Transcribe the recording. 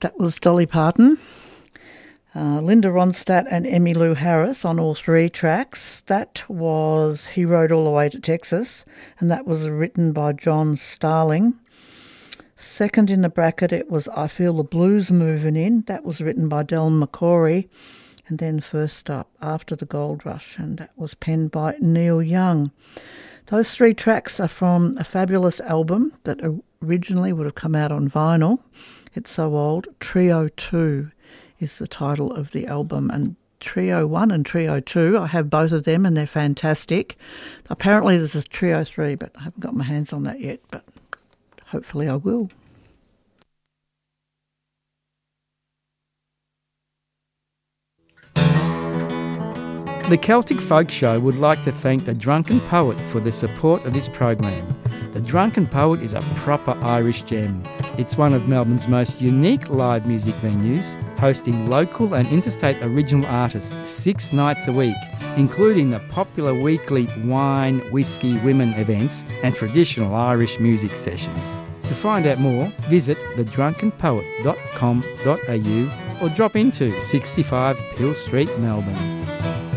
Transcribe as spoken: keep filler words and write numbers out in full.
That was Dolly Parton, uh, Linda Ronstadt and Emmylou Harris on all three tracks. That was He Rode All the Way to Texas, and that was written by John Starling. Second in the bracket, it was I Feel the Blues Moving In. That was written by Del McCoury. And then first up, After the Gold Rush, and that was penned by Neil Young. Those three tracks are from a fabulous album that originally would have come out on vinyl. It's so old. Trio two is the title of the album, and Trio one and Trio two, I have both of them and they're fantastic. Apparently there's a Trio three, but I haven't got my hands on that yet, but hopefully I will. The Celtic Folk Show would like to thank the Drunken Poet for the support of this program. The Drunken Poet is a proper Irish gem. It's one of Melbourne's most unique live music venues, hosting local and interstate original artists six nights a week, including the popular weekly wine, whiskey, women events and traditional Irish music sessions. To find out more, visit the drunken poet dot com dot a u or drop into sixty-five Peel Street, Melbourne.